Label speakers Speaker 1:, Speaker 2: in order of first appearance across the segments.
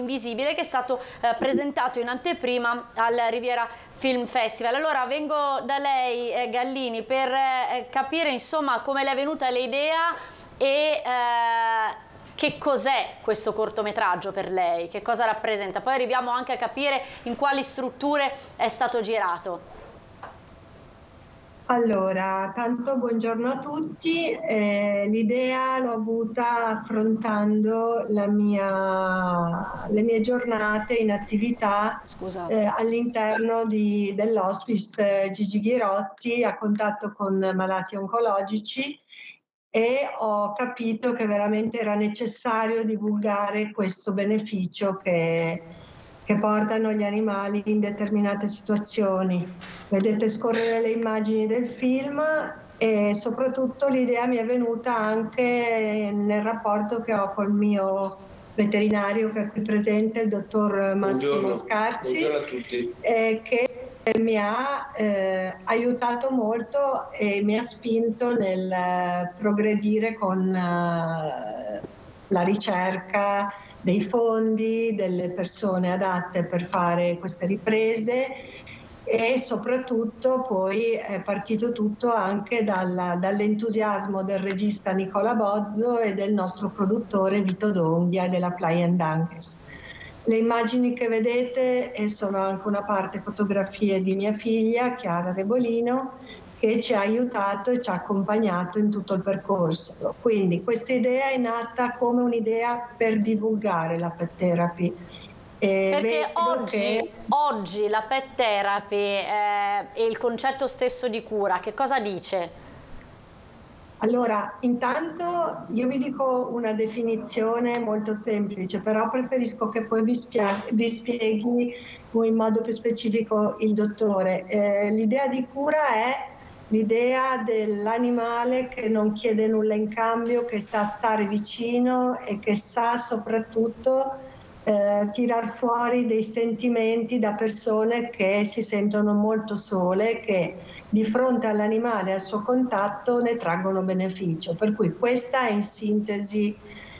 Speaker 1: Invisibile, che è stato presentato in anteprima al Riviera Film Festival. Allora vengo da lei, Gallini, per capire insomma come le è venuta l'idea e che cos'è questo cortometraggio per lei, che cosa rappresenta. Poi arriviamo anche a capire in quali strutture è stato girato.
Speaker 2: Allora, tanto buongiorno a tutti. L'idea l'ho avuta affrontando le mie giornate in attività all'interno dell'hospice Gigi Ghirotti, a contatto con malati oncologici, e ho capito che veramente era necessario divulgare questo beneficio che portano gli animali in determinate situazioni. Vedete scorrere le immagini del film e soprattutto l'idea mi è venuta anche nel rapporto che ho col mio veterinario che è qui presente, il dottor Massimo Scarzi,
Speaker 3: buongiorno a tutti.
Speaker 2: Che mi ha aiutato molto e mi ha spinto nel progredire con la ricerca dei fondi, delle persone adatte per fare queste riprese, e soprattutto poi è partito tutto anche dall'entusiasmo del regista Nicola Bozzo e del nostro produttore Vito Donghia della Fly and Angus. Le immagini che vedete sono anche una parte fotografie di mia figlia Chiara Rebolino, che ci ha aiutato e ci ha accompagnato in tutto il percorso. Quindi questa idea è nata come un'idea per divulgare la pet therapy.
Speaker 1: Perché oggi la pet therapy e il concetto stesso di cura, che cosa dice?
Speaker 2: Allora, intanto io vi dico una definizione molto semplice, però preferisco che poi vi spieghi in modo più specifico il dottore. L'idea di cura è l'idea dell'animale che non chiede nulla in cambio, che sa stare vicino e che sa soprattutto tirar fuori dei sentimenti da persone che si sentono molto sole, che di fronte all'animale e al suo contatto ne traggono beneficio. Per cui questa è in sintesi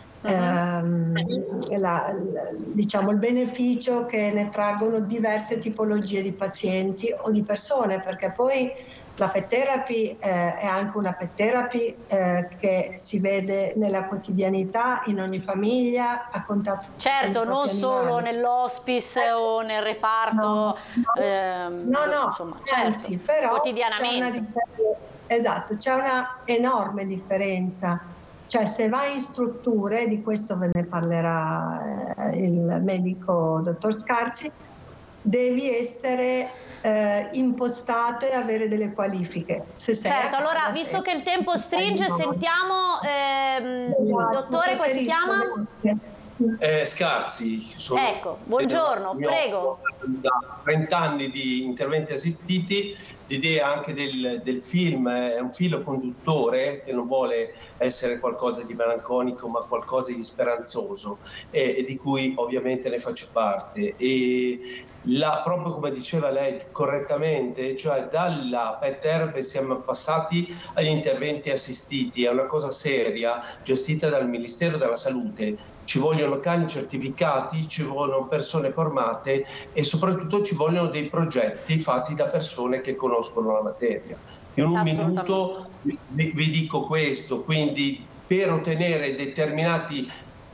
Speaker 2: diciamo il beneficio che ne traggono diverse tipologie di pazienti o di persone, perché poi la pet therapy è anche una pet therapy che si vede nella quotidianità, in ogni famiglia, a contatto
Speaker 1: certo, non solo nell'hospice o nel reparto, insomma,
Speaker 2: anzi,
Speaker 1: certo,
Speaker 2: però
Speaker 1: quotidianamente.
Speaker 2: C'è una enorme differenza. Cioè, se vai in strutture, di questo ve ne parlerà il medico dottor Scarzi, devi essere impostato e avere delle qualifiche.
Speaker 1: Certo, allora visto che il tempo stringe, sentiamo dottore, come si chiama?
Speaker 3: Scarzi.
Speaker 1: Ecco, buongiorno, prego.
Speaker 3: Da 30 anni di interventi assistiti, l'idea anche del film è un filo conduttore che non vuole essere qualcosa di melanconico ma qualcosa di speranzoso e di cui ovviamente ne faccio parte. E proprio come diceva lei correttamente, cioè dalla pet therapy siamo passati agli interventi assistiti, è una cosa seria gestita dal Ministero della Salute. Ci vogliono cani certificati, ci vogliono persone formate e soprattutto ci vogliono dei progetti fatti da persone che conoscono la materia. In un minuto vi dico questo, quindi per ottenere determinati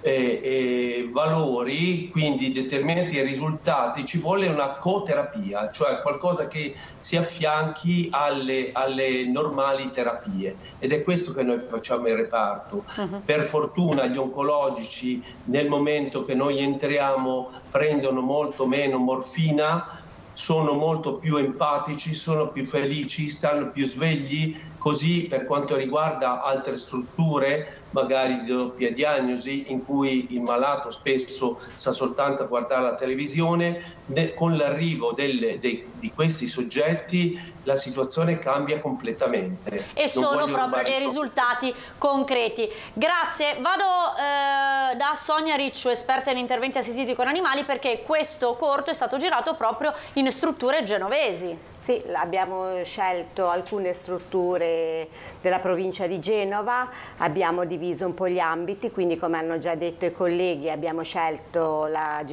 Speaker 3: valori, quindi determinati risultati, ci vuole una coterapia, cioè qualcosa che si affianchi alle normali terapie, ed è questo che noi facciamo in reparto. Per fortuna gli oncologici nel momento che noi entriamo prendono molto meno morfina, sono molto più empatici, sono più felici, stanno più svegli. Così per quanto riguarda altre strutture, magari di doppia diagnosi, in cui il malato spesso sa soltanto guardare la televisione, con l'arrivo di questi soggetti la situazione cambia completamente.
Speaker 1: E sono proprio dei risultati concreti. Grazie. Vado da Sonia Ricciu, esperta in interventi assistiti con animali, perché questo corto è stato girato proprio in strutture genovesi.
Speaker 4: Sì, abbiamo scelto alcune strutture della provincia di Genova, abbiamo diviso un po' gli ambiti, quindi come hanno già detto i colleghi abbiamo scelto la